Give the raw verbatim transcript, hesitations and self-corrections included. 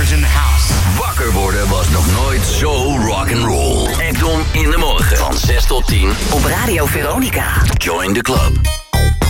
rockers in the house. Wakker worden was nog nooit zo rock'n'roll. Ekdom in de morgen van zes tot tien op Radio Veronica. Join the club.